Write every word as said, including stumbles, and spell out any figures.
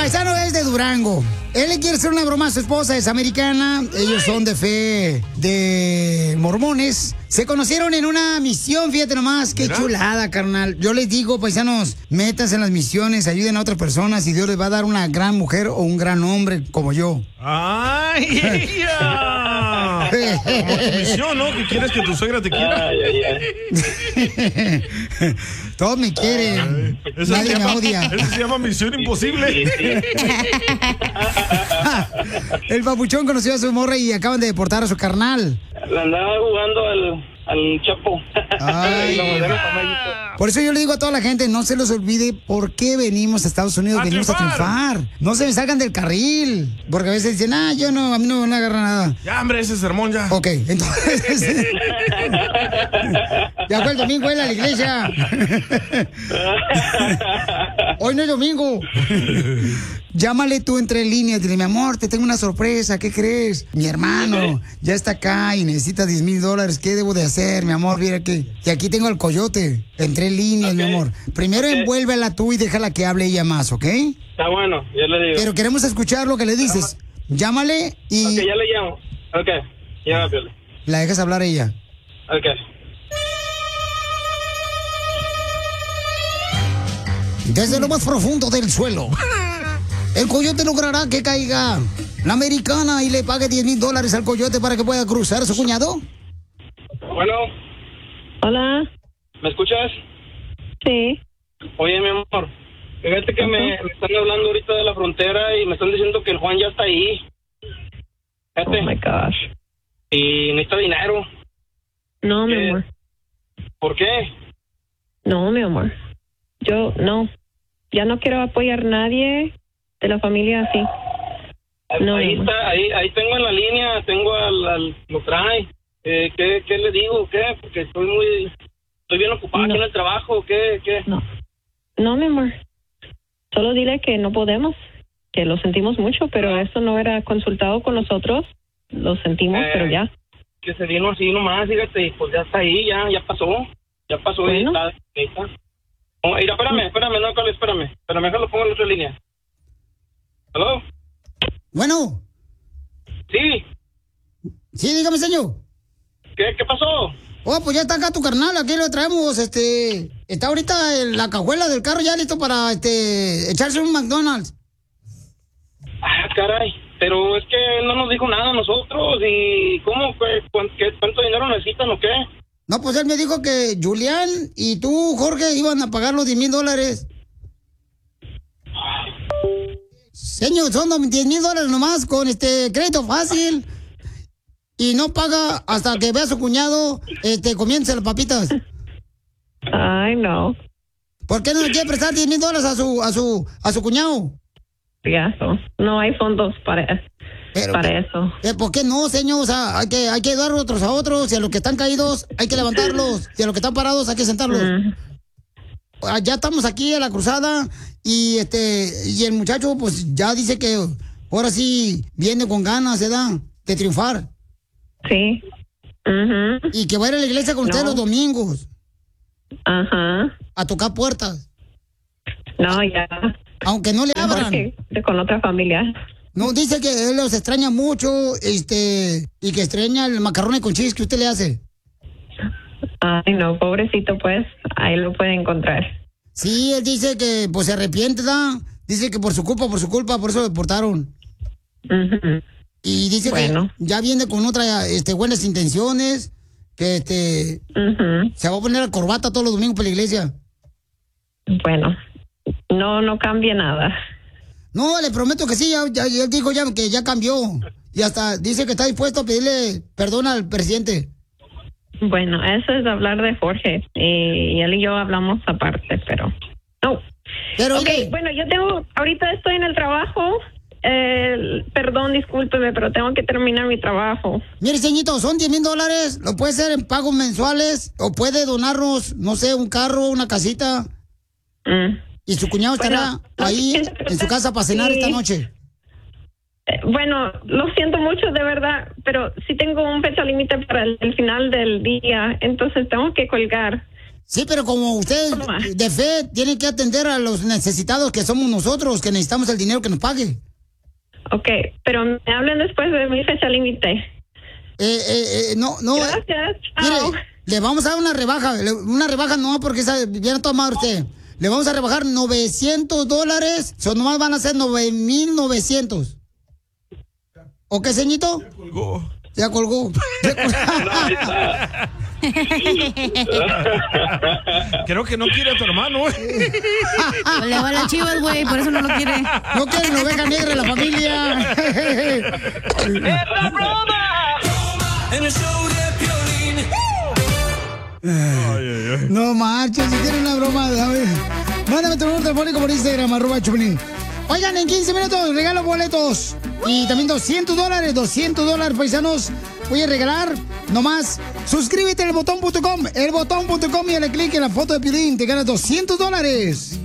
paisano es de Durango. Él le quiere hacer una broma a su esposa, es americana. Ellos son de fe de mormones. Se conocieron en una misión, fíjate nomás. Qué ¿Mira? Chulada, carnal. Yo les digo, paisanos, métanse en las misiones, ayuden a otras personas y Dios les va a dar una gran mujer o un gran hombre como yo. ¡Ay, ella! Como tu misión, ¿no? Que quieres que tu suegra te quiera. Ay, ay, ay. Todos me quieren. Ay, nadie me odia. Eso se llama Misión Imposible. El papuchón conoció a su morra y acaban de deportar a su carnal. La andaba jugando al, al Chapo. Ay, por eso yo le digo a toda la gente, no se los olvide por qué venimos a Estados Unidos, a venimos triunfar. a triunfar. No se me salgan del carril, porque a veces dicen, ah, yo no, a mí no me agarra nada. Ya, hombre, ese sermón ya. Ok, entonces... ya fue el domingo, él a la iglesia. Hoy no es domingo. Llámale tú entre líneas, dile, mi amor, te tengo una sorpresa, ¿qué crees? Mi hermano ya está acá y necesita diez mil dólares, ¿qué debo de hacer, mi amor? Mira que, y aquí tengo al coyote, entre líneas, okay. mi amor. Primero okay. envuélvela tú y déjala que hable ella más, ¿ok? Está bueno, yo le digo. Pero queremos escuchar lo que le dices. Llámale y... Ok, ya le llamo. Ok, llámale. La dejas hablar a ella. Ok. Desde lo más profundo del suelo, el coyote logrará que caiga la americana y le pague diez mil dólares al coyote para que pueda cruzar a su cuñado. Bueno. Hola. ¿Me escuchas? Sí. Oye, mi amor, fíjate que me, me están hablando ahorita de la frontera y me están diciendo que el Juan ya está ahí. Fíjate. Oh, my gosh. Y necesita dinero. No, mi ¿Qué? amor. ¿Por qué? No, mi amor. Yo, no. Ya no quiero apoyar a nadie de la familia así. No, ahí está, ahí, ahí tengo en la línea, tengo al, al lo trae. Eh, ¿qué, ¿Qué le digo? ¿Qué? Porque estoy muy, estoy bien ocupado no. aquí en el trabajo. ¿Qué? ¿Qué? No, no, mi amor. Solo dile que no podemos, que lo sentimos mucho, pero eso no era consultado con nosotros. Lo sentimos, eh, pero ya. Que se vino así nomás, fíjate, pues ya está ahí, ya, ya pasó, ya pasó. Bueno. Y está, ahí está. Oh, mira, espérame, espérame, no, Carlos, espérame. Espérame, déjalo pongo en la otra línea. ¿Aló? Bueno. Sí. Sí, dígame, señor. ¿Qué, qué pasó? Oh, pues ya está acá tu carnal, aquí lo traemos, este... Está ahorita en la cajuela del carro ya listo para, este... echarse un McDonald's. Ah, caray, pero es que no nos dijo nada a nosotros y... ¿Cómo? ¿Qué, ¿Cuánto dinero necesitan o qué? No, pues él me dijo que Julián y tú, Jorge, iban a pagar los diez mil dólares. Señor, son diez mil dólares nomás con este crédito fácil. Y no paga hasta que vea a su cuñado este, comience las papitas. Ay, no. ¿Por qué no le quiere prestar diez mil dólares a su, a su, a su cuñado? Piazo. No hay fondos para eso. Pero, para eso. Eh, ¿Por qué no, señor? O sea, hay que, hay que ayudar otros a otros. Y a los que están caídos hay que levantarlos. Y a los que están parados hay que sentarlos. Mm. Ya estamos aquí a la cruzada. Y este y el muchacho, pues ya dice que ahora sí viene con ganas, ¿verdad? De triunfar. Sí. Uh-huh. Y que va a ir a la iglesia con no. usted los domingos. Ajá. Uh-huh. A tocar puertas. No, ya. Aunque no le abran. Que con otra familia. No, dice que él los extraña mucho, este, y que extraña el macarrón con cheese que usted le hace. Ay, no, pobrecito, pues, ahí lo puede encontrar. Sí, él dice que, pues, se arrepiente, ¿da? Dice que por su culpa, por su culpa, por eso lo deportaron. Uh-huh. Y dice bueno. que ya viene con otras, este, buenas intenciones, que, este, uh-huh. se va a poner la corbata todos los domingos para la iglesia. Bueno, no, no cambia nada. No, le prometo que sí, ya, ya, él dijo ya que ya cambió. Y hasta dice que está dispuesto a pedirle perdón al presidente. Bueno, eso es hablar de Jorge. Y él y yo hablamos aparte, pero... No. Pero, ok, mire, bueno, yo tengo... Ahorita estoy en el trabajo. Eh, perdón, discúlpeme, pero tengo que terminar mi trabajo. Mire, señorito, son diez mil dólares. Lo puede hacer en pagos mensuales. O puede donarnos, no sé, un carro, una casita. Mm. Y su cuñado estará bueno, ahí en su casa para cenar sí. esta noche. Eh, bueno, lo siento mucho, de verdad, pero sí tengo un fecha límite para el, el final del día, entonces tengo que colgar. Sí, pero como usted de fe tiene que atender a los necesitados que somos nosotros, que necesitamos el dinero que nos pague. Ok, pero me hablen después de mi fecha límite. Eh, eh, eh, no, no. Gracias. Mire, Chao. le vamos a dar una rebaja. le- Una rebaja no, porque sabe, viene a tomar usted. Le vamos a rebajar novecientos dólares. Son nomás van a ser nueve mil novecientos. ¿O qué, ceñito? Ya colgó. Ya colgó. Ya colgó. Creo que no quiere a tu hermano, ¿eh? Le va a las Chivas, güey, por eso no lo quiere. No quieren oveja negra de la familia. En el show de Piolín. Ay, ay, ay. No marches, si quieren una broma, a ver. Mándame tu número telefónico por Instagram, arroba Chupilín. Oigan, en quince minutos regalo boletos. Y también doscientos dólares, doscientos dólares, paisanos. Voy a regalar nomás. Suscríbete al botón punto com, el botón punto com y dale clic en la foto de Piolín. Te ganas doscientos dólares.